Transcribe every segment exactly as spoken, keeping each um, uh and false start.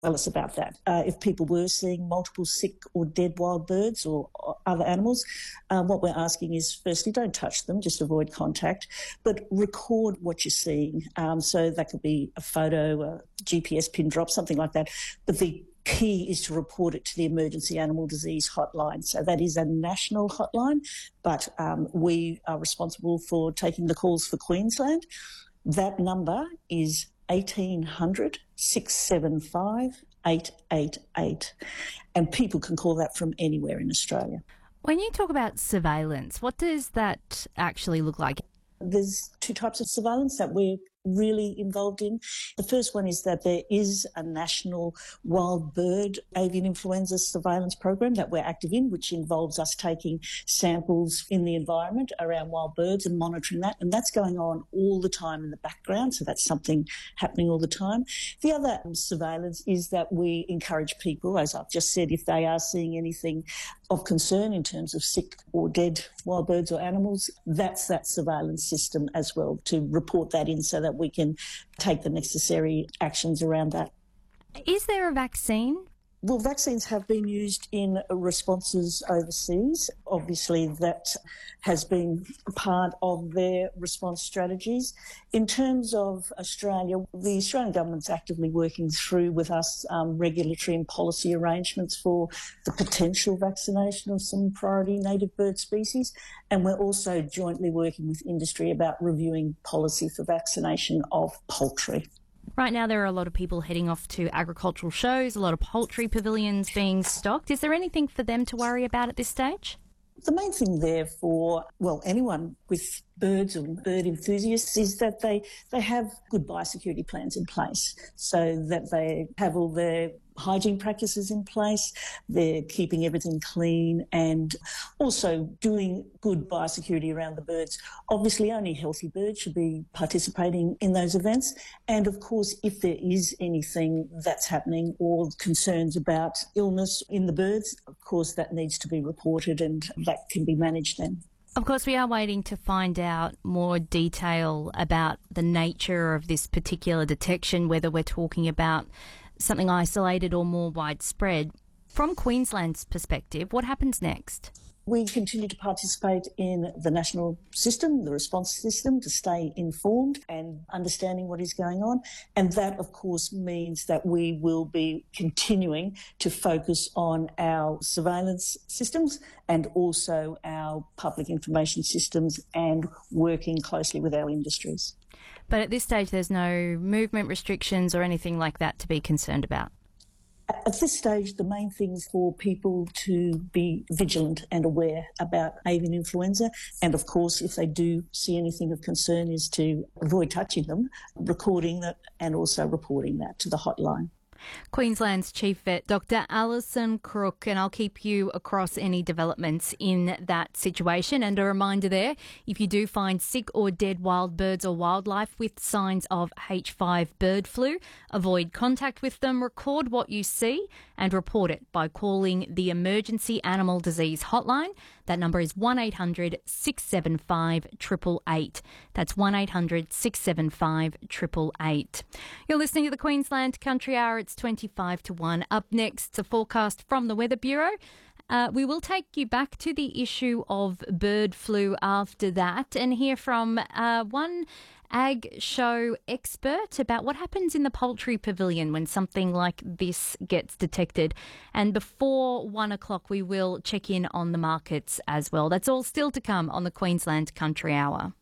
tell us about that. Uh, if people were seeing multiple sick or dead wild birds or, or other animals, uh, what we're asking is, firstly, don't touch them, just avoid contact, but record what you're seeing. Um, so that could be a photo, a G P S pin drop, something like that. But the key is to report it to the Emergency Animal Disease Hotline. So that is a national hotline, but um, we are responsible for taking the calls for Queensland. That number is eighteen hundred, six seven five, eight eight eight. And people can call that from anywhere in Australia. When you talk about surveillance, what does that actually look like? There's two types of surveillance that we're really involved in. The first one is that there is a national wild bird avian influenza surveillance program that we're active in, which involves us taking samples in the environment around wild birds and monitoring that. And that's going on all the time in the background. So that's something happening all the time. The other surveillance is that we encourage people, as I've just said, if they are seeing anything of concern in terms of sick or dead wild birds or animals, that's that surveillance system as well, to report that in so that we can take the necessary actions around that. Is there a vaccine? Well, vaccines have been used in responses overseas. Obviously, that has been part of their response strategies. In terms of Australia, the Australian government's actively working through with us um, regulatory and policy arrangements for the potential vaccination of some priority native bird species. And we're also jointly working with industry about reviewing policy for vaccination of poultry. Right now, there are a lot of people heading off to agricultural shows, a lot of poultry pavilions being stocked. Is there anything for them to worry about at this stage? The main thing there for, well, anyone with birds or bird enthusiasts is that they, they have good biosecurity plans in place, so that they have all their hygiene practices in place, they're keeping everything clean and also doing good biosecurity around the birds. Obviously, only healthy birds should be participating in those events. And of course, if there is anything that's happening or concerns about illness in the birds, of course, that needs to be reported and that can be managed then. Of course, we are waiting to find out more detail about the nature of this particular detection, whether we're talking about something isolated or more widespread. From Queensland's perspective, what happens next? We continue to participate in the national system, the response system, to stay informed and understanding what is going on. And that, of course, means that we will be continuing to focus on our surveillance systems and also our public information systems and working closely with our industries. But at this stage, there's no movement restrictions or anything like that to be concerned about? At this stage, the main thing is for people to be vigilant and aware about avian influenza. And of course, if they do see anything of concern, is to avoid touching them, recording that and also reporting that to the hotline. Queensland's Chief Vet, Doctor Alison Crook, and I'll keep you across any developments in that situation. And a reminder there, if you do find sick or dead wild birds or wildlife with signs of H five bird flu, avoid contact with them, record what you see and report it by calling the Emergency Animal Disease Hotline. That number is one eight hundred, six seven five, eight eight eight. That's one eight hundred, six seven five, eight eight eight. You're listening to the Queensland Country Hour. It's twenty-five to one. Up next, a forecast from the Weather Bureau. Uh, we will take you back to the issue of bird flu after that and hear from uh, one ag show expert about what happens in the poultry pavilion when something like this gets detected. And before one o'clock, we will check in on the markets as well. That's all still to come on the Queensland Country Hour.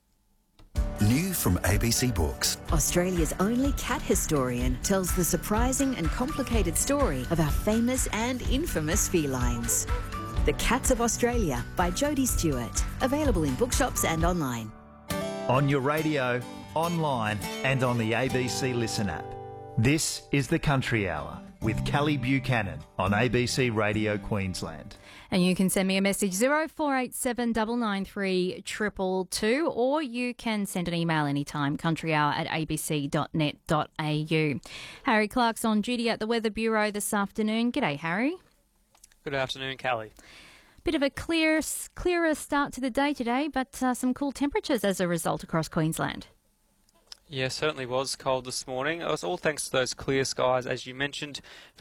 New from A B C Books. Australia's only cat historian tells the surprising and complicated story of our famous and infamous felines. The Cats of Australia by Jodie Stewart. Available in bookshops and online. On your radio, online and on the A B C Listen app. This is the Country Hour with Kelly Buchanan on A B C Radio Queensland. And you can send me a message zero four eight seven nine nine three two two two, or you can send an email anytime, countryhour at a b c dot net dot a u. Harry Clark's on duty at the Weather Bureau this afternoon. G'day, Harry. Good afternoon, Kelly. Bit of a clear, clearer start to the day today, but uh, some cool temperatures as a result across Queensland. Yeah, certainly was cold this morning. It was all thanks to those clear skies, as you mentioned.